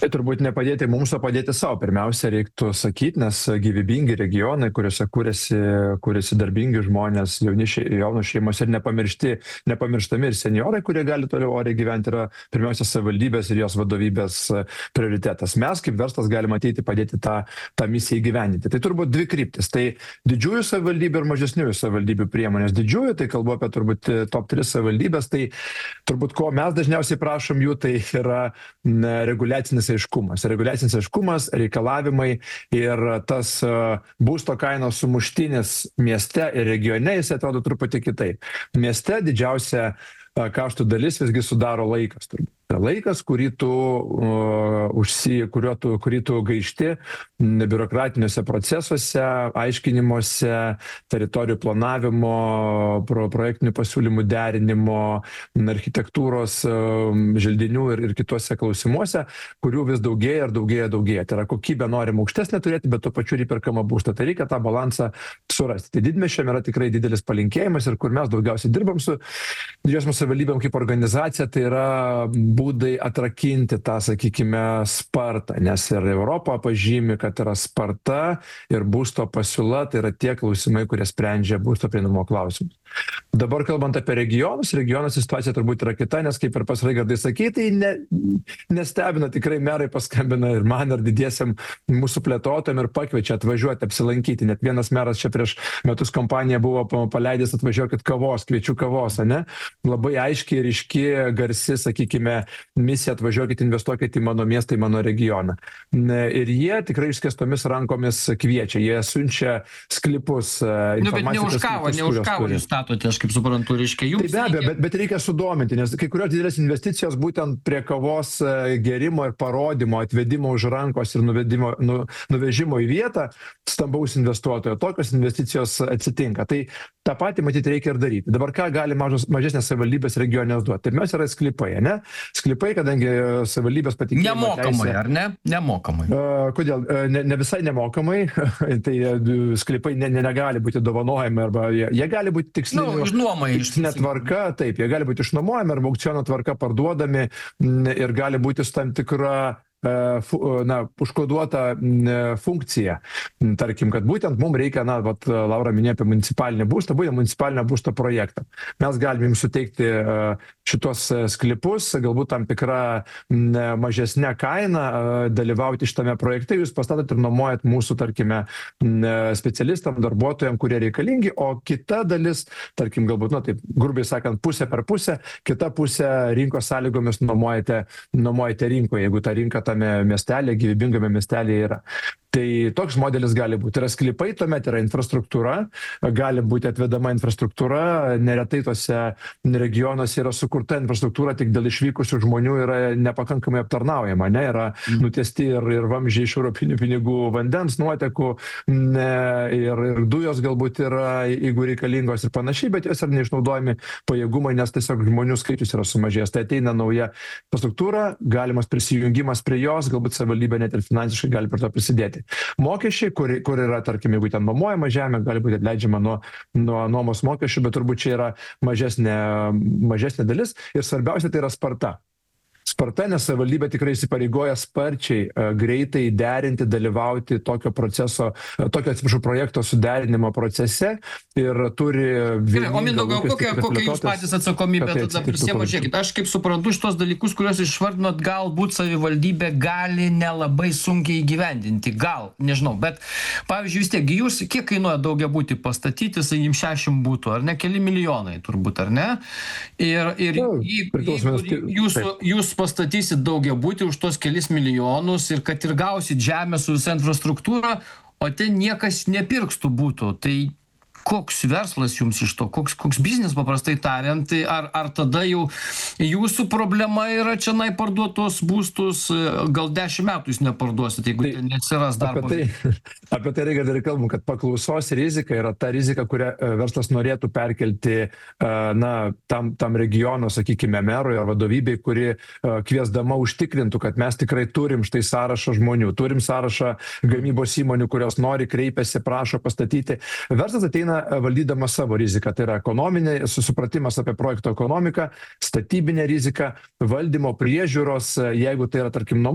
Tai turbūt nepadėti mums, o padėti savo. Pirmiausia, reiktų sakyti, nes gyvybingi regionai, kuriuose kūrėsi darbingi žmonės, jaunos šeimos ir nepamirštami ir seniorai, kurie gali toliau oriai gyventi, yra pirmiausia savivaldybės ir jos vadovybės prioritetas. Mes kaip verslas galime ateiti padėti tą misiją įgyvendinti. Tai turbūt dvi kryptis. Tai didžiųjų savivaldybių ir mažesniųjų savivaldybių priemonės. Didžiųjų, tai kalbu apie turbūt top 3 savivaldybės, tai turbūt ko mes dažniausiai prašom jų, tai yra reguliacinis aiškumas, reikalavimai ir tas būsto kainos sumuštinis mieste ir regione, jis atrodo truputį kitaip. Mieste didžiausia kaštų dalis visgi sudaro laikas turbūt. Laikas, kurį tu gaišti biurokratiniuose procesuose, aiškinimuose, teritorijų planavimo, projektinių pasiūlymų derinimo, architektūros, želdinių ir kituose klausimuose, kurių vis daugėja. Tai yra kokybė norima aukštesnė turėti, bet tuo pačiu ir įperkama būstą. Tai reikia tą balansą surasti. Tai didmiesčiam yra tikrai didelis palinkėjimas ir kur mes daugiausiai dirbam su didžiosiom savivaldybėm kaip organizacija, tai yra būdai atrakinti tą, sakykime, spartą, nes ir Europa pažymi, kad yra sparta ir būsto pasiūla, tai yra tie klausimai, kurie sprendžia būsto prieinamumo klausimus. Dabar kalbant apie regionuose situacija turbūt yra kita, nes kaip ir pas Raigardai sakė, tai nestebina, tikrai merai paskambina ir man, ir didiesiam mūsų plėtotojam ir pakviečia atvažiuoti, apsilankyti. Net vienas meras čia prieš metus kompaniją buvo paleidęs atvažiuokit kavos, kviečiu kavos, ne? Labai aiškiai ir ryški, garsi, sakykime, misija atvažiuokit, investuokit į mano miestą, į mano regioną. Ir jie tikrai išskėstomis rankomis kviečia, jie siunčia sklipus. Bet ne už kavą jūs statote, aš kaip suprantu, reiškia jums. Tai be abejo, bet reikia sudominti, nes kai kurios didelės investicijos būtent prie kavos gerimo ir parodymo, atvedimo už rankos ir nuvežimo į vietą stambaus investuotojo. Tokios investicijos atsitinka. Tai tą patį matyti reikia ir daryti. Dabar ką gali mažesnės savivaldybės regionės duoti? Pirmiausia yra sklypai, ne? Sklypai, kadangi savivaldybės patikėjimo nemokamai, ar ne? Nemokamai. Kodėl? Ne visai nemokamai. Tai sklypai negali būti dovanojami arba jie gali būti tikslinė tvarka, taip, jie gali būti išnuomojami arba aukciono tvarka parduodami ir gali būti su tam tikra užkoduota funkcija. Tarkim, kad būtent mums reikia, Laura minėjo apie municipalinį būstą, būtent municipalinio būsto projektą. Mes galime jums suteikti šitos sklipus, galbūt tam tikrą mažesnę kainą dalyvauti šitame projekte, jūs pastatot ir nuomojat mūsų, tarkime, specialistam, darbuotojam, kurie reikalingi, o kita dalis, tarkim, galbūt, taip, grubiai sakant, pusė per pusę, kita pusė rinkos sąlygomis nuomojate rinkoje, jeigu ta rinka tame miestelėje, gyvybingame miestelėje yra. Tai toks modelis gali būti. Yra sklypai, tuomet yra infrastruktūra, gali būti atvedama infrastruktūra, neretai tose regionuose yra sukurta infrastruktūra, tik dėl išvykusių žmonių yra nepakankamai aptarnaujama, yra nutiesti ir vamzdžiai iš europinių pinigų, vandens nuotekų ir dujos galbūt yra, jeigu reikalingos ir panašiai, bet jos yra neišnaudojami pajėgumai, nes tiesiog žmonių skaičius yra sumažėjęs. Tai ateina nauja infrastruktūra, galimas prisijungimas prie jos, galbūt savivaldybė net ir finansiškai gali prie to prisidėti. Mokesčiai, kur yra, tarkim, jeigu ten nuomojama žemė, gali būti atleidžiama nuo nuomos mokesčių, bet turbūt čia yra mažesnė dalis ir svarbiausia tai yra sparta. Sparta, nes savivaldybė tikrai įsipareigoja sparčiai, greitai derinti, dalyvauti tokio projekto suderinimo procese ir turi... O Mindaugai, kokią jūs patys atsakomybę tada prisėmate? Žiūrėkit, aš kaip suprantu šitos dalykus, kuriuos išvardinot, galbūt savivaldybė gali nelabai sunkiai įgyvendinti, nežinau, bet pavyzdžiui vis tiek, jūs kiek kainuoja daugiabutį pastatyti, jums 60 būtų, ar ne, keli milijonai turbūt, ar ne? Ir jūs pastatysit daugiabutį už tos kelis milijonus ir kad ir gausit žemę su visa infrastruktūra, o ten niekas nepirks tų būtų. Tai koks verslas jums iš to, koks biznis paprastai tariant, ar tada jau jūsų problema yra čia parduotos būstus, gal 10 metų jūs neparduosit, jeigu tai neatsiras darbo. Apie tai reikia dar kalbam, kad paklausos rizika yra ta rizika, kurią verslas norėtų perkelti tam regiono, sakykime, merui ar vadovybei, kuri kviesdama užtikrintų, kad mes tikrai turim štai sąrašą žmonių, turim sąrašą gamybos įmonių, kurios nori, kreipiasi, prašo pastatyti. Verslas ateina valdydama savo riziką, tai yra ekonominė, susipratimas apie projekto ekonomiką, statybinė rizika, valdymo priežiūros, jeigu tai yra, tarkim,